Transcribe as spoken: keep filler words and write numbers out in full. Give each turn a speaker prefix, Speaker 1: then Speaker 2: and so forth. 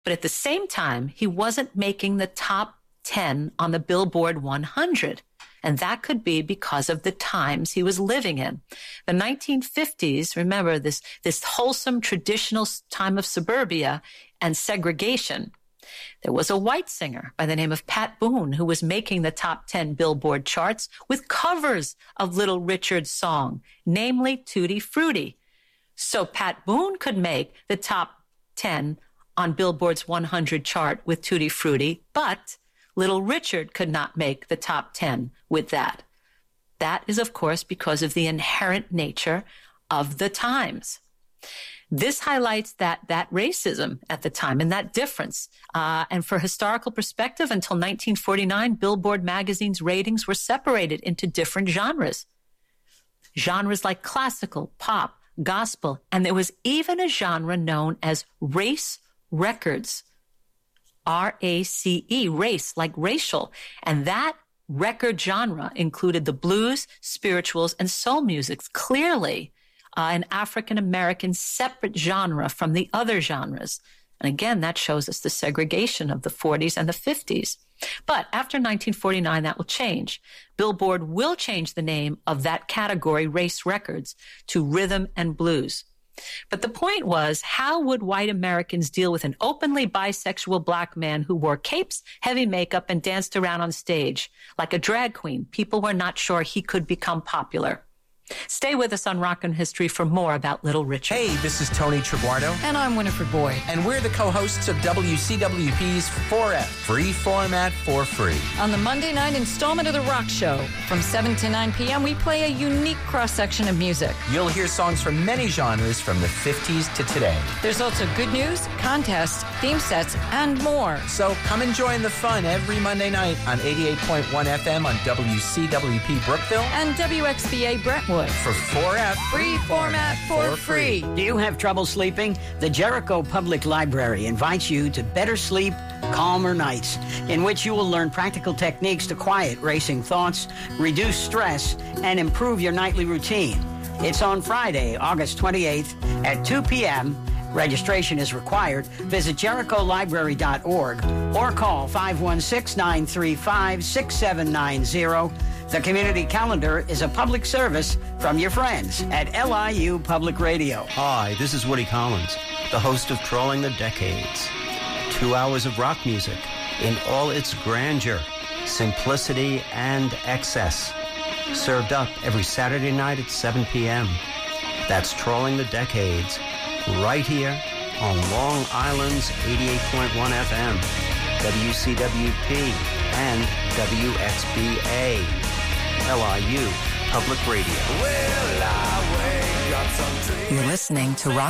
Speaker 1: But at the same time, he wasn't making the top ten on the Billboard one hundred. And that could be because of the times he was living in. The nineteen fifties, remember this, this wholesome traditional time of suburbia and segregation. There was a white singer by the name of Pat Boone who was making the top ten Billboard charts with covers of Little Richard's song, namely Tutti Frutti. So Pat Boone could make the top ten on Billboard's one hundred chart with Tutti Frutti, but Little Richard could not make the top ten with that. That is, of course, because of the inherent nature of the times. This highlights that that racism at the time and that difference. Uh, and for historical perspective, until nineteen forty-nine, Billboard magazine's ratings were separated into different genres. Genres like classical, pop, gospel, and there was even a genre known as race records. R A C E, race, like racial. And that record genre included the blues, spirituals, and soul music. Clearly, uh, an African-American separate genre from the other genres. And again, that shows us the segregation of the forties and the fifties. But after nineteen forty-nine, that will change. Billboard will change the name of that category, race records, to rhythm and blues. But the point was, how would white Americans deal with an openly bisexual black man who wore capes, heavy makeup, and danced around on stage like a drag queen? People were not sure he could become popular. Stay with us on Rockin' History for more about Little Richard.
Speaker 2: Hey, this is Tony Triguardo.
Speaker 3: And I'm Winifred Boyd.
Speaker 2: And we're the co-hosts of W C W P's four F, Free Format for Free.
Speaker 3: On the Monday night installment of The Rock Show, from seven to nine p.m., we play a unique cross-section of music.
Speaker 2: You'll hear songs from many genres from the fifties to today.
Speaker 3: There's also good news, contests, theme sets, and more.
Speaker 2: So come and join the fun every Monday night on eighty-eight point one F M on W C W P Brookville
Speaker 3: and W X B A Brentwood.
Speaker 2: For four F,
Speaker 3: Free Format for Free.
Speaker 4: Do you have trouble sleeping? The Jericho Public Library invites you to better sleep, calmer nights, in which you will learn practical techniques to quiet racing thoughts, reduce stress, and improve your nightly routine. It's on Friday, August twenty-eighth at two p.m. Registration is required. Visit jericho library dot org or call five one six, nine three five, six seven nine zero. The community calendar is a public service from your friends at L I U Public Radio.
Speaker 5: Hi, this is Woody Collins, the host of Trolling the Decades. Two hours of rock music in all its grandeur, simplicity, and excess. Served up every Saturday night at seven p.m. That's Trolling the Decades, right here on Long Island's eighty-eight point one F M, W C W P, and W X B A. L I U Public Radio.
Speaker 6: Well, I wake up some
Speaker 1: You're listening to Rock